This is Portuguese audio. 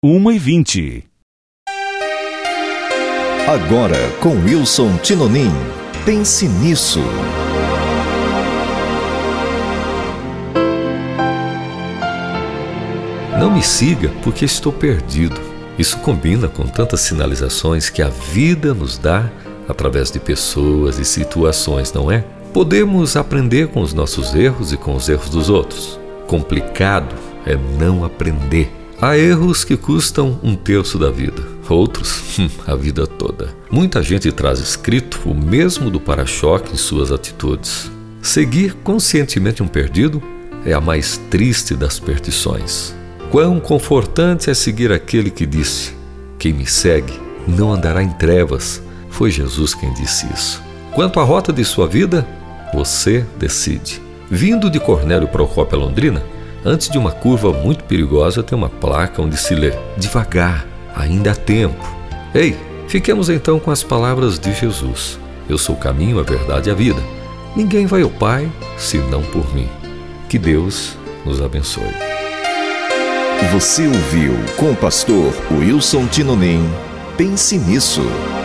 1h20. Agora com Wilson Tinonim. Pense nisso. Não me siga porque estou perdido. Isso combina com tantas sinalizações que a vida nos dá através de pessoas e situações, não é? Podemos aprender com os nossos erros e com os erros dos outros. Complicado é não aprender. Há erros que custam 1/3 da vida, outros, a vida toda. Muita gente traz escrito o mesmo do para-choque em suas atitudes. Seguir conscientemente um perdido é a mais triste das perdições. Quão confortante é seguir aquele que disse: quem me segue não andará em trevas. Foi Jesus quem disse isso. Quanto à rota de sua vida, você decide. Vindo de Cornélio Procópio a Londrina, antes de uma curva muito perigosa tem uma placa onde se lê: devagar, ainda há tempo. Ei, fiquemos então com as palavras de Jesus: eu sou o caminho, a verdade e a vida. Ninguém vai ao Pai senão por mim. Que Deus nos abençoe. Você ouviu com o pastor Wilson Tinonim. Pense nisso.